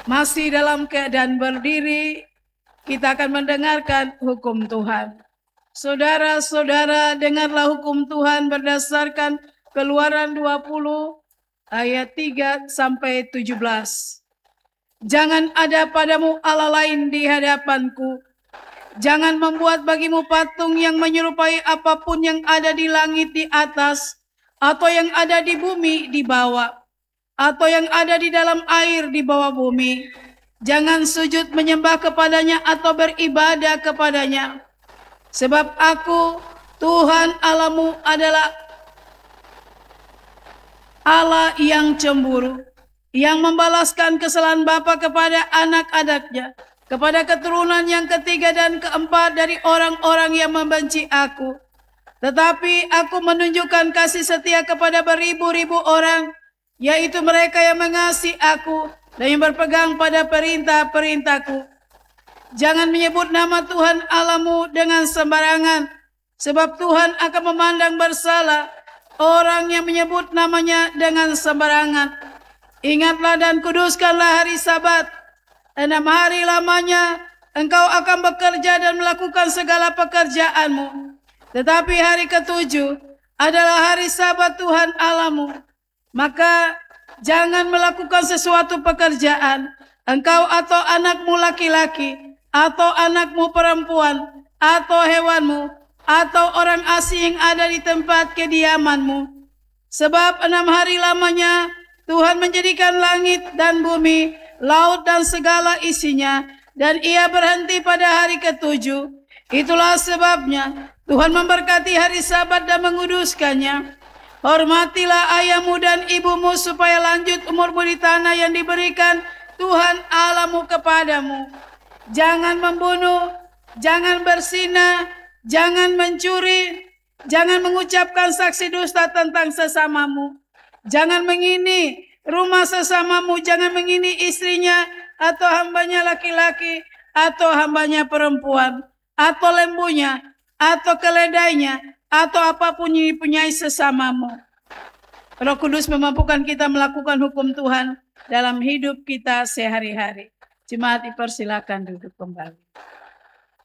Masih dalam keadaan berdiri, kita akan mendengarkan hukum Tuhan. Saudara-saudara, dengarlah hukum Tuhan berdasarkan Keluaran 20 ayat 3 sampai 17. Jangan ada padamu Allah lain di hadapanku. Jangan membuat bagimu patung yang menyerupai apapun yang ada di langit di atas, atau yang ada di bumi di bawah, atau yang ada di dalam air di bawah bumi. Jangan sujud menyembah kepadanya atau beribadah kepadanya. Sebab aku, Tuhan Allahmu, adalah Allah yang cemburu, yang membalaskan kesalahan bapa kepada anak-anaknya, kepada keturunan yang ketiga dan keempat dari orang-orang yang membenci aku. Tetapi aku menunjukkan kasih setia kepada beribu-ribu orang, yaitu mereka yang mengasihi aku dan yang berpegang pada perintah-perintahku. Jangan menyebut nama Tuhan Allahmu dengan sembarangan, sebab Tuhan akan memandang bersalah orang yang menyebut namanya dengan sembarangan. Ingatlah dan kuduskanlah hari Sabat. 6 hari lamanya engkau akan bekerja dan melakukan segala pekerjaanmu. Tetapi hari ketujuh adalah hari Sabat Tuhan Allahmu. Maka jangan melakukan sesuatu pekerjaan, engkau atau anakmu laki-laki, atau anakmu perempuan, atau hewanmu, atau orang asing yang ada di tempat kediamanmu. Sebab 6 hari lamanya Tuhan menjadikan langit dan bumi, laut dan segala isinya, dan ia berhenti pada hari ketujuh. Itulah sebabnya Tuhan memberkati hari Sabat dan menguduskannya. Hormatilah ayahmu dan ibumu supaya lanjut umurmu di tanah yang diberikan Tuhan Allahmu kepadamu. Jangan membunuh, jangan berzina, jangan mencuri, jangan mengucapkan saksi dusta tentang sesamamu. Jangan mengini rumah sesamamu, jangan mengini istrinya atau hambanya laki-laki atau hambanya perempuan, atau lembunya, atau keledainya, atau apapun yang dipunyai sesamamu. Roh Kudus memampukan kita melakukan hukum Tuhan dalam hidup kita sehari-hari. Jemaat dipersilakan duduk kembali.